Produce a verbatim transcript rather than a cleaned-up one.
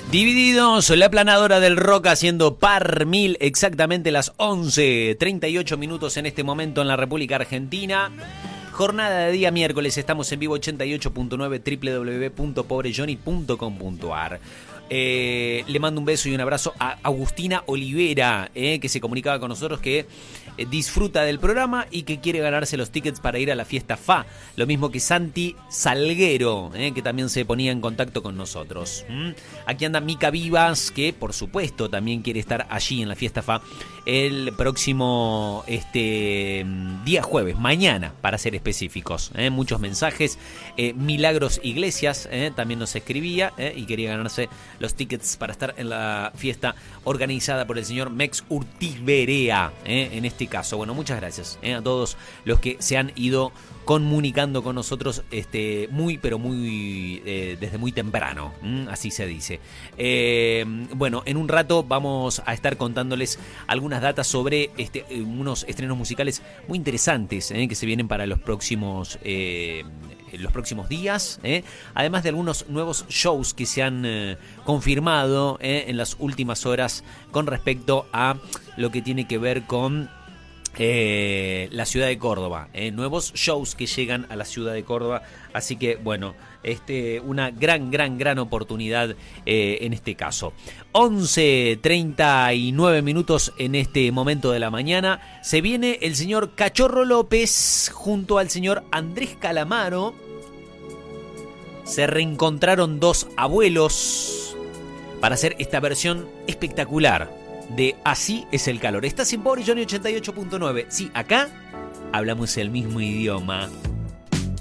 Divididos, la planadora del rock haciendo par mil, exactamente las once treinta y ocho minutos en este momento en la República Argentina. Jornada de día miércoles, estamos en vivo ochenta y ocho punto nueve, doble u doble u doble u punto pobre johnny punto com punto a r. Eh, le mando un beso y un abrazo a Agustina Olivera, eh, que se comunicaba con nosotros que eh, disfruta del programa y que quiere ganarse los tickets para ir a la fiesta F A. Lo mismo que Santi Salguero, eh, que también se ponía en contacto con nosotros. ¿Mm? Aquí anda Mica Vivas, que por supuesto también quiere estar allí en la fiesta F A el próximo este, día jueves, mañana para ser específicos. Eh, muchos mensajes. Eh, Milagros Iglesias eh, también nos escribía eh, y quería ganarse los tickets para estar en la fiesta organizada por el señor Mex Urtiberea, eh, en este caso. Bueno, muchas gracias eh, a todos los que se han ido comunicando con nosotros este, muy, pero muy, eh, desde muy temprano, ¿m? Así se dice. Eh, bueno, en un rato vamos a estar contándoles algunas datas sobre este, unos estrenos musicales muy interesantes eh, que se vienen para los próximos eh, los próximos días, ¿eh? Además de algunos nuevos shows que se han eh, confirmado eh, en las últimas horas con respecto a lo que tiene que ver con eh, la ciudad de Córdoba, eh, nuevos shows que llegan a la ciudad de Córdoba, así que bueno, este, una gran, gran, gran oportunidad eh, en este caso. once treinta y nueve minutos en este momento de la mañana, se viene el señor Cachorro López junto al señor Andrés Calamaro. Se reencontraron dos abuelos para hacer esta versión espectacular de Así es el calor. Estás en Pobre Johnny ochenta y ocho punto nueve. Sí, acá hablamos el mismo idioma.